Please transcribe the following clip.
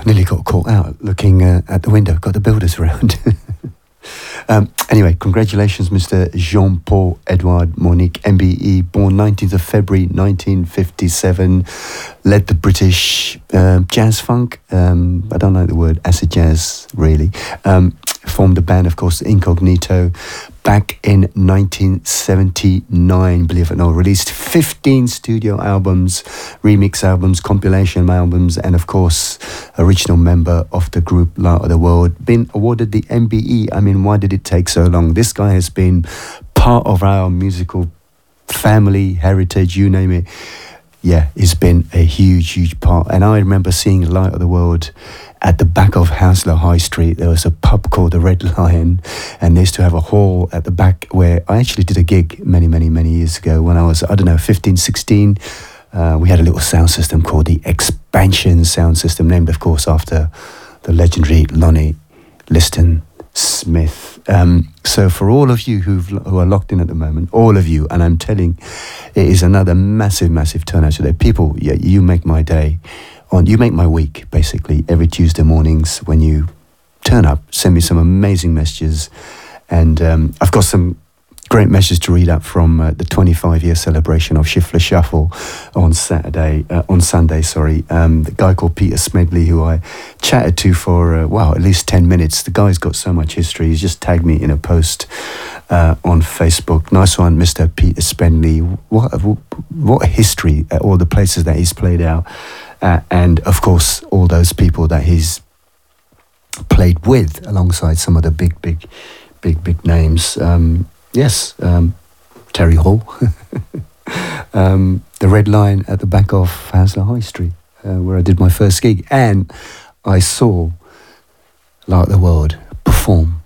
nearly got caught out looking at the window, got the builders around. Anyway, congratulations, Mr. Jean-Paul Edouard Monique, MBE, born 19th of February 1957, led the British jazz funk, I don't know the word, acid jazz, really. Formed the band, of course, Incognito, back in 1979, believe it or not. Released 15 studio albums, remix albums, compilation albums, and of course, original member of the group Light of the World. Been awarded the MBE. I mean, why did it take so long? This guy has been part of our musical family, heritage, you name it. Yeah, it's been a huge, huge part. And I remember seeing Light of the World at the back of Hounslow High Street. There was a pub called the Red Lion, and they used to have a hall at the back where I actually did a gig many, many, many years ago when I was, 15, 16. We had a little sound system called the Expansion Sound System, named, of course, after the legendary Lonnie Liston Smith. So for all of you who are locked in at the moment, all of you, and I'm telling, it is another massive, massive turnout today. People, yeah, you make my day. You make my week, basically, every Tuesday mornings when you turn up, send me some amazing messages. And I've got some great messages to read out from the 25-year celebration of Shifler Shuffle on Sunday. The guy called Peter Smedley, who I chatted to for, at least 10 minutes. The guy's got so much history. He's just tagged me in a post on Facebook. Nice one, Mr. Peter Smedley. What a history at all the places that he's played out. And of course, all those people that he's played with, alongside some of the big names. Terry Hall, the Red Lion at the back of Hounslow High Street, where I did my first gig, and I saw Light of the World perform